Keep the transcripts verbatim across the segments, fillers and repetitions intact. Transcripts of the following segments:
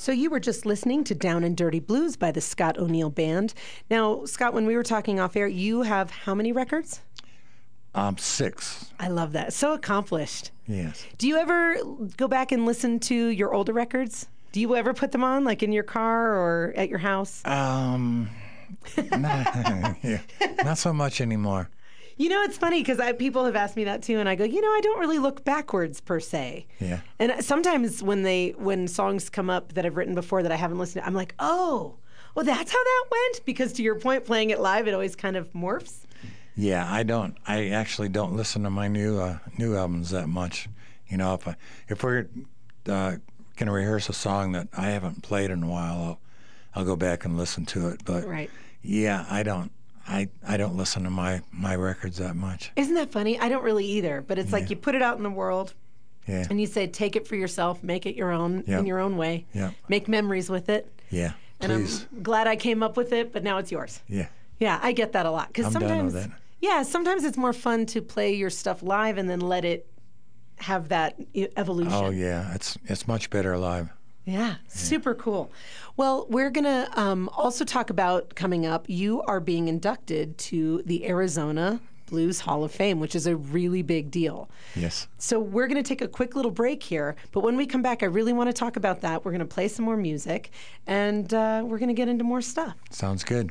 So you were just listening to Down and Dirty Blues by the Scott O'Neill Band. Now, Scott, when we were talking off air, you have how many records? Um, six. I love that. So accomplished. Yes. Do you ever go back and listen to your older records? Do you ever put them on, like in your car or at your house? Um, not, yeah, not so much anymore. You know, it's funny because people have asked me that too, and I go, you know, I don't really look backwards per se. Yeah. And sometimes when they when songs come up that I've written before that I haven't listened to, I'm like, oh, well, that's how that went. Because to your point, playing it live, it always kind of morphs. Yeah, I don't. I actually don't listen to my new uh, new albums that much. You know, if I, if we're uh, going to rehearse a song that I haven't played in a while, I'll I'll go back and listen to it. But right. yeah, I don't. I, I don't listen to my, my records that much. Isn't that funny? I don't really either. But it's yeah. like you put it out in the world, yeah. and you say, take it for yourself, make it your own yep. in your own way, yep. make memories with it. Yeah, and please. I'm glad I came up with it, but now it's yours. Yeah. Yeah, I get that a lot. Because I'm sometimes, done with that. Yeah, sometimes it's more fun to play your stuff live and then let it have that e- evolution. Oh, yeah. It's, it's much better live. Yeah, super cool. Well, we're going to um, also talk about coming up, you are being inducted to the Arizona Blues Hall of Fame, which is a really big deal. Yes. So we're going to take a quick little break here, but when we come back, I really want to talk about that. We're going to play some more music, and uh, we're going to get into more stuff. Sounds good.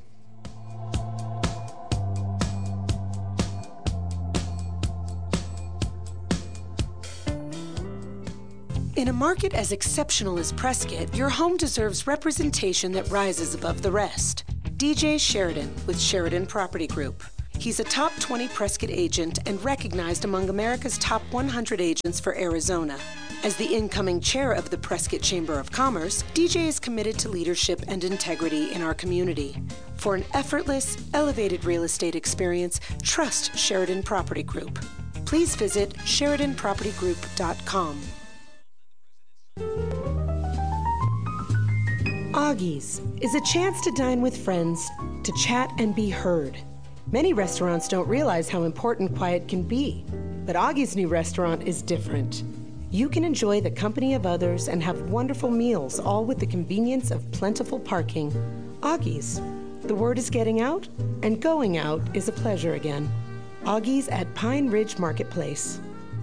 In a market as exceptional as Prescott, your home deserves representation that rises above the rest. D J Sheridan with Sheridan Property Group. He's a top twenty Prescott agent and recognized among America's top one hundred agents for Arizona. As the incoming chair of the Prescott Chamber of Commerce, D J is committed to leadership and integrity in our community. For an effortless, elevated real estate experience, trust Sheridan Property Group. Please visit sheridan property group dot com. Augie's is a chance to dine with friends, to chat and be heard. Many restaurants don't realize how important quiet can be, but Augie's new restaurant is different. You can enjoy the company of others and have wonderful meals, all with the convenience of plentiful parking. Augie's. The word is getting out, and going out is a pleasure again. Augie's at Pine Ridge Marketplace.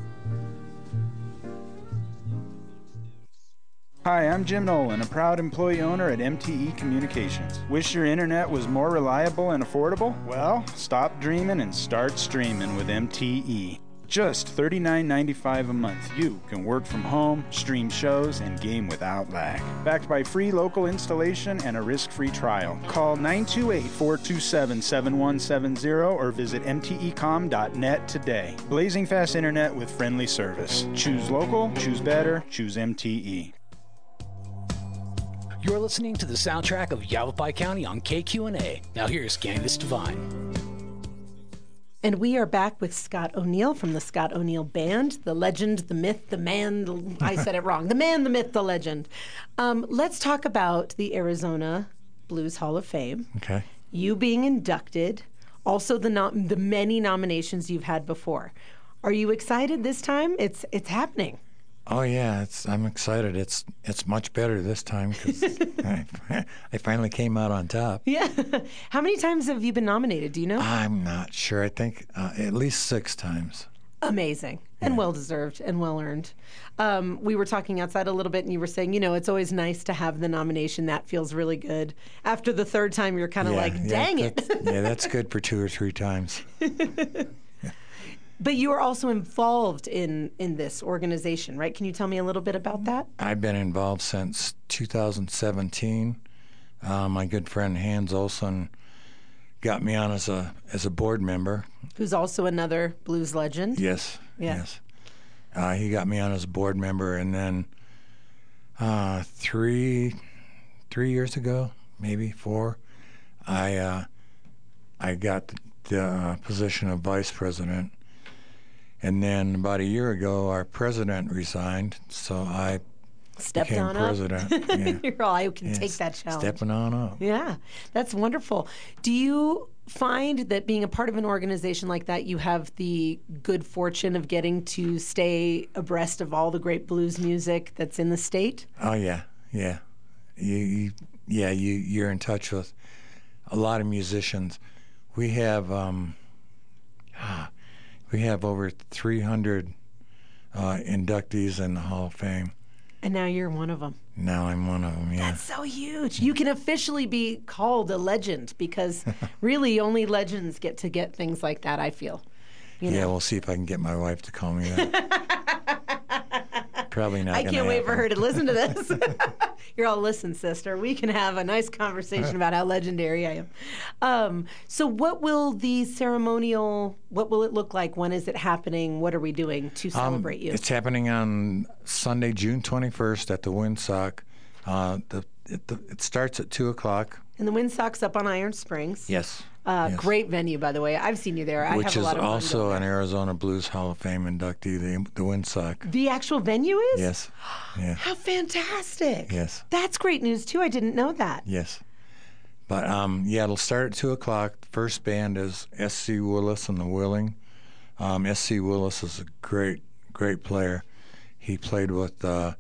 Hi, I'm Jim Nolan, a proud employee owner at M T E Communications. Wish your internet was more reliable and affordable? Well, stop dreaming and start streaming with M T E. Just thirty-nine ninety-five a month, you can work from home, stream shows, and game without lag. Backed by free local installation and a risk-free trial. Call nine two eight, four two seven, seven one seven zero or visit m t e com dot net today. Blazing fast internet with friendly service. Choose local, choose better, choose M T E. You're listening to the soundtrack of Yavapai County on K Q N A. Now here's Candace Devine. And we are back with Scott O'Neill from the Scott O'Neill Band, the legend, the myth, the man, the, I said it wrong, the man, the myth, the legend. Um, let's talk about the Arizona Blues Hall of Fame. Okay. You being inducted, also the nom- the many nominations you've had before. Are you excited this time? It's it's happening. Oh yeah, it's. I'm excited. It's it's much better this time because I, I finally came out on top. Yeah. How many times have you been nominated? Do you know? I'm not sure. I think uh, at least six times. Amazing and Yeah. well deserved and well earned. Um, we were talking outside a little bit, and you were saying, you know, it's always nice to have the nomination. That feels really good. After the third time, you're kind of Yeah, like, yeah, dang it. that's- yeah, that's good for two or three times. But you are also involved in, in this organization, right? Can you tell me a little bit about that? I've been involved since two thousand seventeen. Uh, my good friend Hans Olson got me on as a as a board member. Who's also another blues legend. Yes, Yeah. yes. Uh, he got me on as a board member, and then uh, three three years ago, maybe four, I uh, I got the, the uh, position of vice president. And then about a year ago, our president resigned, so I Stepped became on president. up. Yeah. You're all, I can Yes, take that challenge. Stepping on up. Yeah, that's wonderful. Do you find that being a part of an organization like that, you have the good fortune of getting to stay abreast of all the great blues music that's in the state? Oh yeah, yeah. you, you yeah, you you're in touch with a lot of musicians. We have um, ah, we have over three hundred uh, inductees in the Hall of Fame. And now you're one of them. Now I'm one of them, yeah. That's so huge. You can officially be called a legend because really only legends get to get things like that, I feel. You know? Yeah, we'll see if I can get my wife to call me that. Probably not. I gonna can't wait happen. for her to listen to this. You're all, listen, sister, we can have a nice conversation about how legendary I am. Um, so what will the ceremonial, what will it look like? When is it happening? What are we doing to celebrate um, you? It's happening on Sunday, June twenty-first at the Windsock. Uh, the, it, the, it starts at two o'clock. And the Windsock's up on Iron Springs. Yes. Uh, yes. Great venue, by the way. I've seen you there. I Which have a lot of is fun also going an there. Arizona Blues Hall of Fame inductee, the, the Windsock. The actual venue is? Yes. Yeah. How fantastic. Yes. That's great news, too. I didn't know that. Yes. But, um, yeah, it'll start at two o'clock. The first band is S C Willis and the Willing. Um, S C Willis is a great, great player. He played with uh,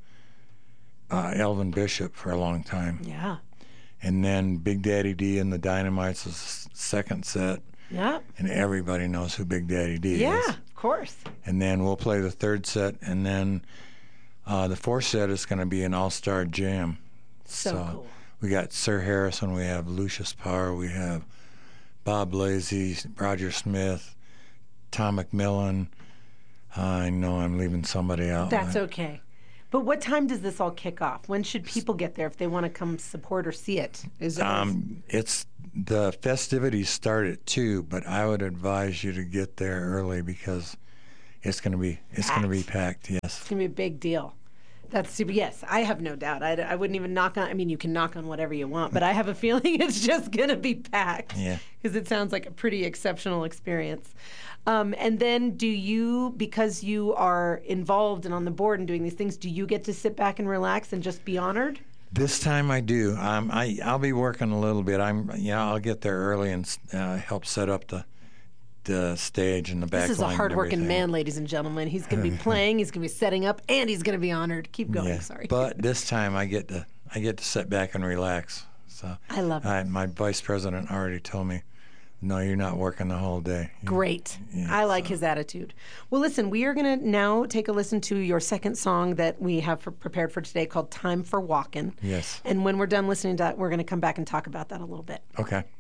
uh, Elvin Bishop for a long time. Yeah. And then Big Daddy D and the Dynamites is the second set. Yeah. And everybody knows who Big Daddy D Yeah, is. of course. And then we'll play the third set, and then uh, the fourth set is going to be an all-star jam. So cool. We got Sir Harrison, we have Lucius Power, we have Bob Lazy, Roger Smith, Tom McMillan. Uh, I know I'm leaving somebody out. That's but okay. But what time does this all kick off? When should people get there if they want to come support or see it? Is it Um, it's the festivities start at two, but I would advise you to get there early because it's going to be it's going to be packed. Yes. It's going to be a big deal. That's super. Yes, I have no doubt. I, I wouldn't even knock on. I mean, you can knock on whatever you want, but I have a feeling it's just going to be packed. Yeah. Because it sounds like a pretty exceptional experience. Um, and then, do you, because you are involved and on the board and doing these things, do you get to sit back and relax and just be honored? This time I do. Um, I I'll be working a little bit. I'm yeah. I'll get there early and uh, help set up the the stage and the back. This is a line and hardworking everything. man, ladies and gentlemen. He's going to be playing, he's going to be setting up, and he's going to be honored. Keep going. Yeah. Sorry. But this time I get to I get to sit back and relax. So I love it. I, my vice president already told me, no, you're not working the whole day. You- Great. Yeah, I like so- his attitude. Well, listen, we are going to now take a listen to your second song that we have for, prepared for today called Time for Walkin'. Yes. And when we're done listening to that, we're going to come back and talk about that a little bit. Okay.